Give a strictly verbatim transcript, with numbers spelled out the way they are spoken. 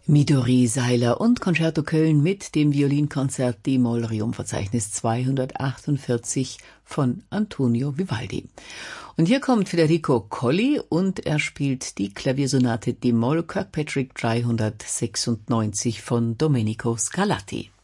Midori Seiler und Concerto Köln mit dem Violinkonzert D-Moll Rerum-Verzeichnis zweihundertachtundvierzig von Antonio Vivaldi. Und hier kommt Federico Colli und er spielt die Klaviersonate D-Moll Kirkpatrick dreihundertsechsundneunzig von Domenico Scarlatti.